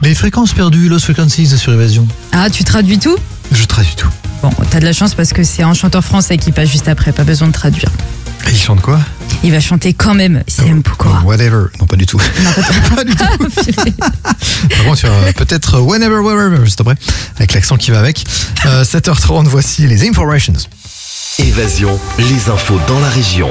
Les fréquences perdues, Lost Frequencies sur Évasion. Ah, tu traduis tout ? Je traduis tout. Bon, t'as de la chance parce que c'est un chanteur français qui passe juste après, pas besoin de traduire. Et il chante quoi? Il va chanter quand même, c'est pourquoi. Whatever. Non, pas du tout. Non, Pas du tout. Par contre, peut-être Whenever, Wherever, juste après, avec l'accent qui va avec. 7h30, voici les Informations. Évasion, les infos dans la région.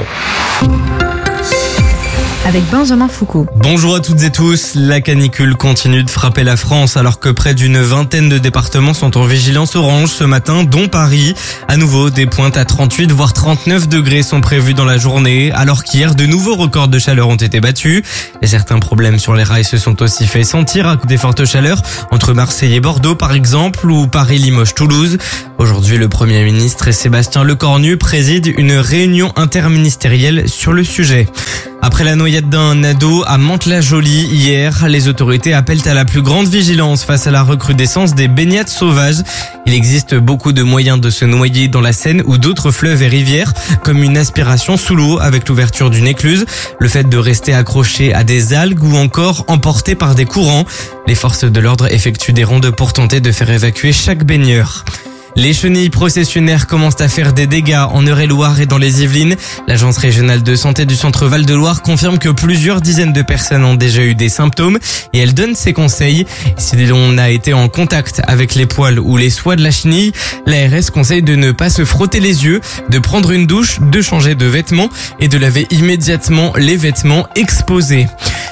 Avec Benjamin Foucault. Bonjour à toutes et tous. La canicule continue de frapper la France alors que près d'une vingtaine de départements sont en vigilance orange ce matin, dont Paris. À nouveau, des pointes à 38 voire 39 degrés sont prévues dans la journée, alors qu'hier, de nouveaux records de chaleur ont été battus. Et certains problèmes sur les rails se sont aussi fait sentir à cause des fortes chaleurs entre Marseille et Bordeaux par exemple, ou Paris-Limoges-Toulouse. Aujourd'hui, le Premier ministre et Sébastien Lecornu président une réunion interministérielle sur le sujet. Après la noyade d'un ado à Mantes-la-Jolie hier, les autorités appellent à la plus grande vigilance face à la recrudescence des baignades sauvages. Il existe beaucoup de moyens de se noyer dans la Seine ou d'autres fleuves et rivières, comme une aspiration sous l'eau avec l'ouverture d'une écluse, le fait de rester accroché à des algues ou encore emporté par des courants. Les forces de l'ordre effectuent des rondes pour tenter de faire évacuer chaque baigneur. Les chenilles processionnaires commencent à faire des dégâts en Eure-et-Loir et dans les Yvelines. L'agence régionale de santé du centre Val-de-Loire confirme que plusieurs dizaines de personnes ont déjà eu des symptômes et elle donne ses conseils. Si l'on a été en contact avec les poils ou les soies de la chenille, l'ARS conseille de ne pas se frotter les yeux, de prendre une douche, de changer de vêtements et de laver immédiatement les vêtements exposés.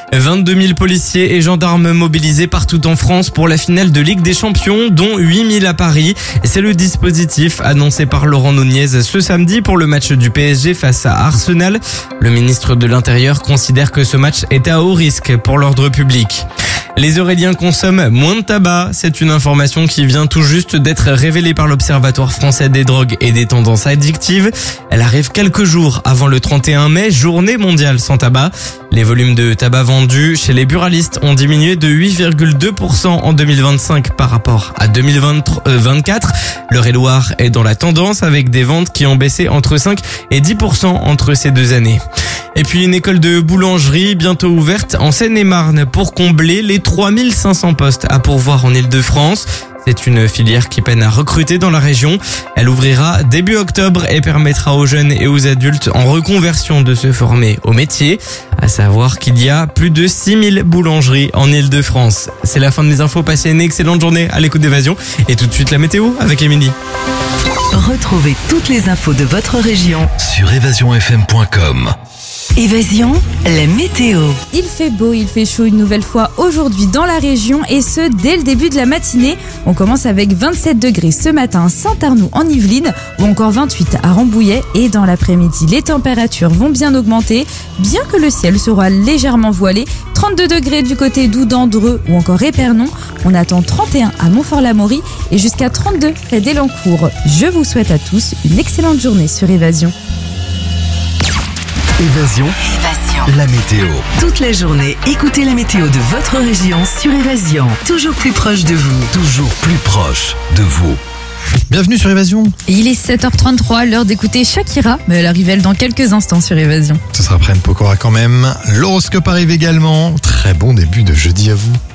22 000 policiers et gendarmes mobilisés partout en France pour la finale de Ligue des Champions, dont 8 000 à Paris. C'est le dispositif annoncé par Laurent Nunez ce samedi pour le match du PSG face à Arsenal. Le ministre de l'Intérieur considère que ce match est à haut risque pour l'ordre public. Les Auréliens consomment moins de tabac. C'est une information qui vient tout juste d'être révélée par l'Observatoire français des drogues et des tendances addictives. Elle arrive quelques jours avant le 31 mai, journée mondiale sans tabac. Les volumes de tabac vendus chez les buralistes ont diminué de 8,2% en 2025 par rapport à 2024. L'Eure-et-Loir est dans la tendance avec des ventes qui ont baissé entre 5 et 10% entre ces deux années. Et puis une école de boulangerie bientôt ouverte en Seine-et-Marne pour combler les 3500 postes à pourvoir en Île-de-France. C'est une filière qui peine à recruter dans la région. Elle ouvrira début octobre et permettra aux jeunes et aux adultes en reconversion de se former au métier. À savoir qu'il y a plus de 6000 boulangeries en Île-de-France. C'est la fin de mes infos. Passez une excellente journée à l'écoute d'Évasion. Et tout de suite la météo avec Émilie. Retrouvez toutes les infos de votre région Sur évasionfm.com. Évasion, la météo. Il fait beau, il fait chaud une nouvelle fois aujourd'hui dans la région et ce dès le début de la matinée. On commence avec 27 degrés ce matin à Saint-Arnoux en Yvelines ou encore 28 à Rambouillet et dans l'après-midi les températures vont bien augmenter bien que le ciel sera légèrement voilé. 32 degrés du côté d'Oudan, Dreux ou encore Épernon. On attend 31 à Montfort-l'Amaury et jusqu'à 32 près d'Elancourt. Je vous souhaite à tous une excellente journée sur Évasion. Évasion, la météo. Toute la journée, écoutez la météo de votre région sur Évasion. Toujours plus proche de vous. Toujours plus proche de vous. Bienvenue sur Évasion. Et il est 7h33, l'heure d'écouter Shakira. Mais elle arrive dans quelques instants sur Évasion. Ce sera après Pokora quand même. L'horoscope arrive également. Très bon début de jeudi à vous.